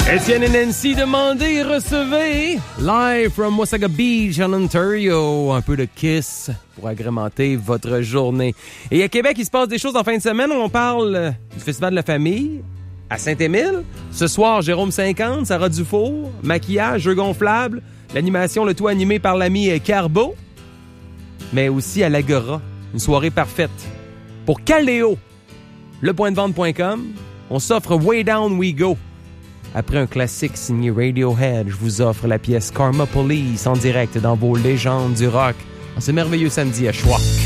Étienne et Nancy, demandez et recevez. Live from Wasaga Beach en Ontario. Un peu de Kiss pour agrémenter votre journée. Et à Québec, il se passe des choses en fin de semaine. On parle du Festival de la famille à Saint-Émile. Ce soir, Jérôme 50, Sarah Dufour, maquillage, jeux gonflables, l'animation, le tout animé par l'ami Carbo. Mais aussi à l'Agora, une soirée parfaite. Pour Caléo, lepointdevente.com, on s'offre Way Down We Go. Après un classique signé Radiohead, je vous offre la pièce Karma Police en direct dans vos légendes du rock en ce merveilleux samedi à Schwach.